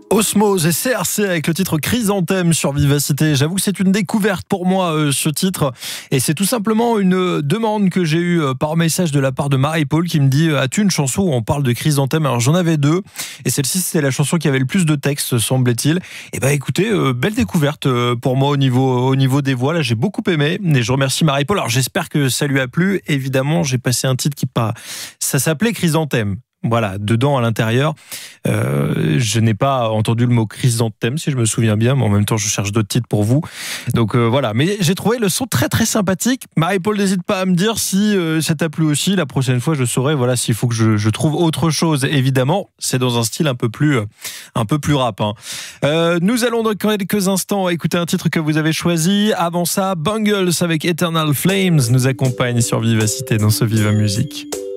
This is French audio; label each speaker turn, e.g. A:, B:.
A: Osmose et CRC avec le titre Chrysanthème sur Vivacité. J'avoue que c'est une découverte pour moi ce titre, et c'est tout simplement une demande que j'ai eue par message de la part de Marie-Paul qui me dit: as-tu une chanson où on parle de chrysanthème? Alors j'en avais deux, et celle-ci c'était la chanson qui avait le plus de texte, semblait-il. Et bah écoutez, belle découverte pour moi au niveau des voix. Là j'ai beaucoup aimé, et je remercie Marie-Paul. Alors j'espère que ça lui a plu. Évidemment, j'ai passé un titre ça s'appelait Chrysanthème. Voilà, dedans à l'intérieur, je n'ai pas entendu le mot chrysanthème si je me souviens bien, mais en même temps je cherche d'autres titres pour vous. Donc voilà, mais j'ai trouvé le son très très sympathique. Marie-Paul, n'hésite pas à me dire si ça t'a plu aussi. La prochaine fois je saurai, voilà, s'il faut que je trouve autre chose. Évidemment, c'est dans un style un peu plus rap, hein. Nous allons dans quelques instants écouter un titre que vous avez choisi. Avant ça, Bangles avec Eternal Flames nous accompagne sur Vivacité dans ce Viva Musique.